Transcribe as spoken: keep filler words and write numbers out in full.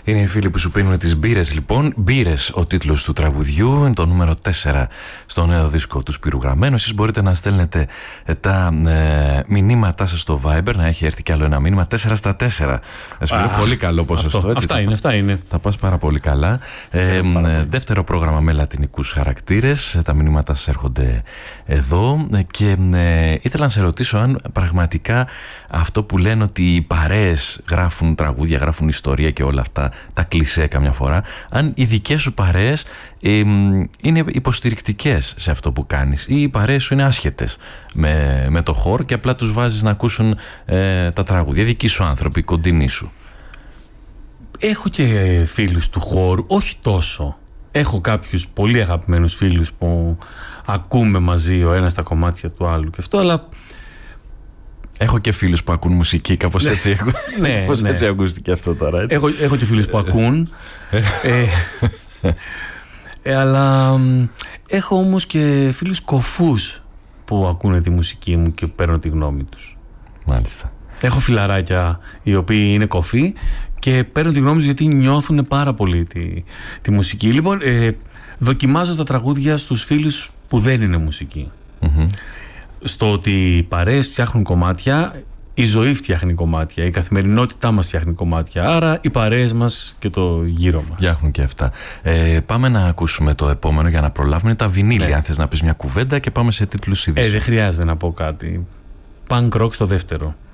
Είναι οι φίλοι που σου πίνουν τις μπύρες, λοιπόν. Μπύρες, ο τίτλος του τραγουδιού, είναι το νούμερο τέσσερα στο νέο δίσκο του Σπύρου Γραμμένου. Εσείς μπορείτε να στέλνετε τα ε, μηνύματά σας στο Viber, να έχει έρθει κι άλλο ένα μήνυμα τέσσερα στα τέσσερα. Σπύρο, πολύ καλό ποσοστό. Αυτό, έτσι, αυτά θα είναι, πας, αυτά είναι. θα πας πάρα πολύ καλά. Ε, ε, δεύτερο πρόγραμμα με λατινικούς χαρακτήρες. Τα μηνύματά σας έρχονται εδώ. Και ε, ήθελα να σε ρωτήσω αν πραγματικά αυτό που λένε ότι οι παρέες γράφουν τραγούδια, γράφουν ιστορία και όλα αυτά, τα κλισέ καμιά φορά, αν οι δικές σου παρέες ε, είναι υποστηρικτικές σε αυτό που κάνεις ή οι παρέες σου είναι άσχετες με, με το χώρο και απλά τους βάζεις να ακούσουν ε, τα τραγούδια, δικοί σου άνθρωποι, κοντινοί σου. Έχω και φίλους του χώρου, όχι τόσο. Έχω κάποιους πολύ αγαπημένους φίλους που ακούμε μαζί ο ένας τα κομμάτια του άλλου και αυτό, αλλά έχω και φίλους που ακούν μουσική, κάπως έτσι, έχω, ναι, κάπως ναι. έτσι ακούστηκε αυτό τώρα. Έτσι. Έχω, έχω και φίλους που ακούν, ε, ε, αλλά έχω όμως και φίλους κοφούς που ακούνε τη μουσική μου και παίρνω τη γνώμη τους. Μάλιστα. Έχω φιλαράκια οι οποίοι είναι κοφοί και παίρνω τη γνώμη τους γιατί νιώθουν πάρα πολύ τη, τη μουσική. Λοιπόν, ε, δοκιμάζω τα τραγούδια στους φίλους που δεν είναι μουσική. Mm-hmm. Στο ότι οι παρέες φτιάχνουν κομμάτια, η ζωή φτιάχνει κομμάτια, η καθημερινότητά μας φτιάχνει κομμάτια, άρα οι παρέες μας και το γύρο μας φτιάχνουν και αυτά. Ε, πάμε να ακούσουμε το επόμενο για να προλάβουμε τα βινίλια, ναι. Αν θες να πεις μια κουβέντα και πάμε σε τίτλους είδησης. Ε, δεν χρειάζεται να πω κάτι. Punk rock στο δεύτερο.